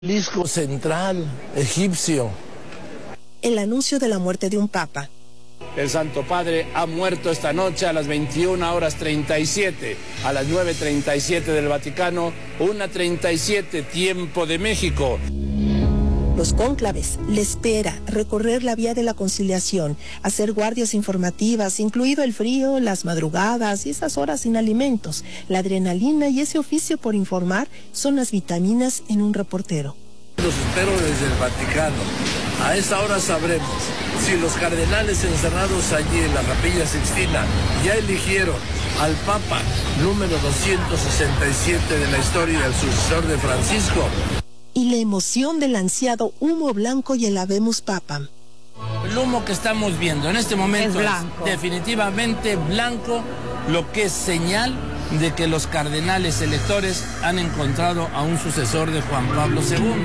Obelisco central egipcio. El anuncio de la muerte de un papa. El Santo Padre ha muerto esta noche a las 21:37, a las 9:37 del Vaticano, 1:37 tiempo de México. Los cónclaves, la espera, recorrer la vía de la conciliación, hacer guardias informativas, incluido el frío, las madrugadas y esas horas sin alimentos. La adrenalina y ese oficio por informar son las vitaminas en un reportero. Los espero desde el Vaticano. A esa hora sabremos si los cardenales encerrados allí en la Capilla Sixtina ya eligieron al Papa número 267 de la historia, el sucesor de Francisco. Y la emoción del ansiado humo blanco y el Habemus Papam. El humo que estamos viendo en este momento es definitivamente blanco, lo que es señal de que los cardenales electores han encontrado a un sucesor de Juan Pablo II.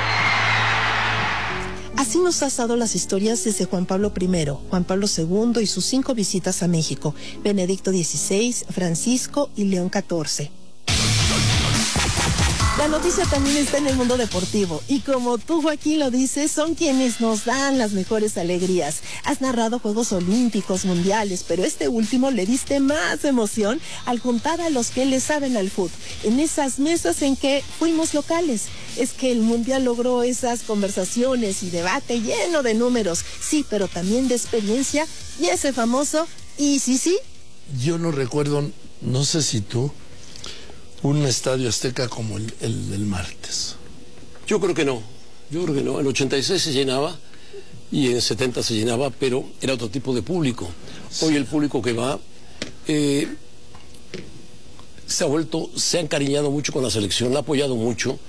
Así nos ha dado las historias desde Juan Pablo I, Juan Pablo II y sus 5 visitas a México, Benedicto XVI, Francisco y León XIV. La noticia también está en el mundo deportivo y como tú, Joaquín, lo dices, son quienes nos dan las mejores alegrías. Has narrado Juegos Olímpicos, Mundiales, pero este último le diste más emoción al juntar a los que le saben al fútbol en esas mesas en que fuimos locales. Es que el Mundial logró esas conversaciones y debate lleno de números, sí, pero también de experiencia y ese famoso ¿y sí? Yo no recuerdo, no sé si tú, un estadio azteca como el martes. Yo creo que no. En 86 se llenaba y en 70 se llenaba, pero era otro tipo de público. Hoy el público que va se ha encariñado mucho con la selección, la ha apoyado mucho.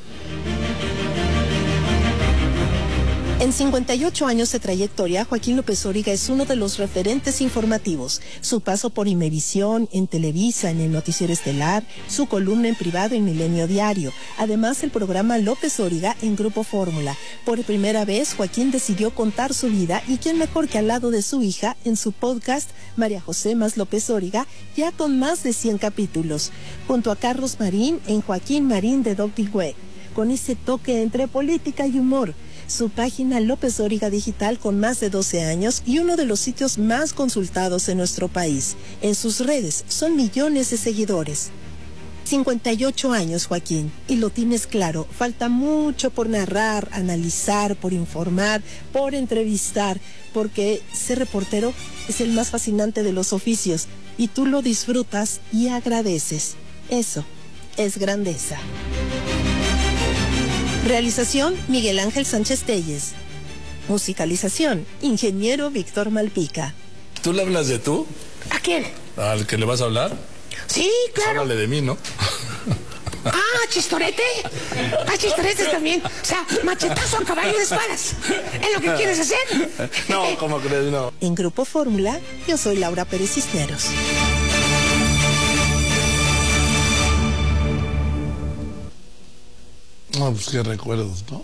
En 58 años de trayectoria, Joaquín López Dóriga es uno de los referentes informativos. Su paso por Imevisión, en Televisa, en el Noticiero Estelar, su columna en privado en Milenio Diario. Además, el programa López Dóriga en Grupo Fórmula. Por primera vez, Joaquín decidió contar su vida y quién mejor que al lado de su hija en su podcast María José más López Dóriga, ya con más de 100 capítulos. Junto a Carlos Marín en Joaquín Marín de Dogville, con ese toque entre política y humor. Su página López Dóriga Digital con más de 12 años y uno de los sitios más consultados en nuestro país. En sus redes son millones de seguidores. 58 años, Joaquín, y lo tienes claro, falta mucho por narrar, analizar, por informar, por entrevistar, porque ser reportero es el más fascinante de los oficios y tú lo disfrutas y agradeces. Eso es grandeza. Realización, Miguel Ángel Sánchez Telles. Musicalización, Ingeniero Víctor Malpica. ¿Tú le hablas de tú? ¿A quién? ¿Al que le vas a hablar? Sí, claro. Háblale de mí, ¿no? ¿Chistorete? Chistoretes también. O sea, machetazo a caballo de espadas. ¿Es lo que quieres hacer? No, ¿cómo crees? No. En Grupo Fórmula, yo soy Laura Pérez Cisneros. No, pues qué recuerdos, ¿no?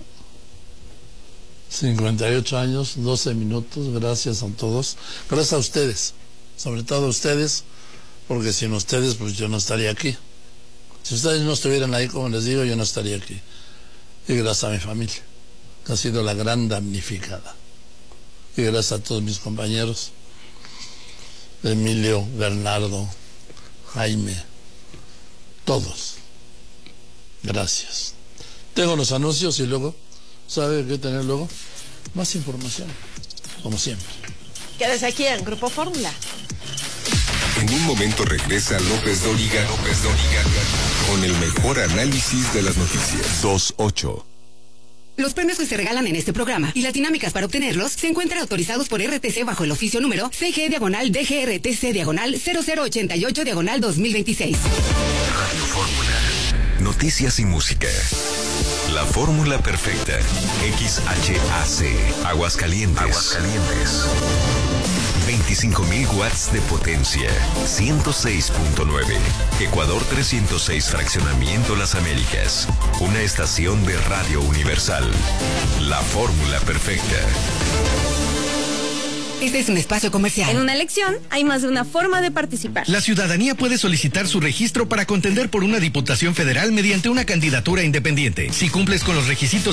58 años, 12 minutos, gracias a todos. Gracias a ustedes, sobre todo a ustedes, porque sin ustedes, pues yo no estaría aquí. Si ustedes no estuvieran ahí, como les digo, yo no estaría aquí. Y gracias a mi familia, que ha sido la gran damnificada. Y gracias a todos mis compañeros, Emilio, Bernardo, Jaime, todos. Gracias. Tengo los anuncios y luego, ¿sabe qué tener luego? Más información, como siempre. Quédese aquí en Grupo Fórmula. En un momento regresa López Dóriga, con el mejor análisis de las noticias. 2-8. Los premios que se regalan en este programa y las dinámicas para obtenerlos se encuentran autorizados por RTC bajo el oficio número CG/DGRTC/0088/2026. Radio Fórmula. Noticias y música. La fórmula perfecta. XHAC. Aguascalientes. 25.000 watts de potencia. 106.9. Ecuador 306, Fraccionamiento Las Américas. Una estación de Radio Universal. La fórmula perfecta. Este es un espacio comercial. En una elección hay más de una forma de participar. La ciudadanía puede solicitar su registro para contender por una diputación federal mediante una candidatura independiente. Si cumples con los requisitos